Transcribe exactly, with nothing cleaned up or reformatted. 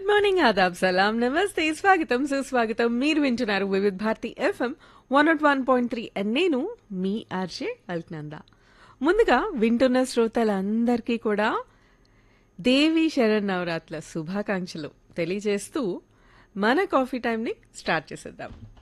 Good morning, Aadab, సలాం, నమస్తే, స్వాగతం, సుస్వాగతం. మీరు వింటున్నారు Vividh Bharati FM one not one point three. నేను మీ ఆర్జే అల్క్నంద. ముందుగా వింటున్న శ్రోతలందరికీ కూడా దేవి శరన్నవరాత్రుల శుభాకాంక్షలు తెలియజేస్తూ మన కాఫీ టైంని స్టార్ట్ చేసేద్దాం.